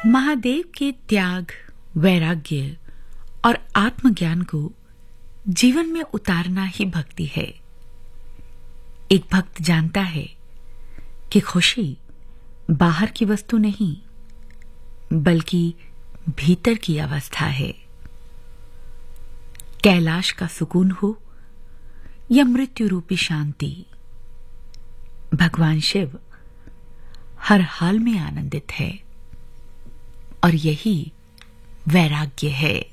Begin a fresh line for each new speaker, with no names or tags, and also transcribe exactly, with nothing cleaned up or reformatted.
महादेव के त्याग, वैराग्य और आत्मज्ञान को जीवन में उतारना ही भक्ति है। एक भक्त जानता है कि खुशी बाहर की वस्तु नहीं, बल्कि भीतर की अवस्था है। कैलाश का सुकून हो या मृत्यु रूपी शांति, भगवान शिव हर हाल में आनंदित है और यही वैराग्य है।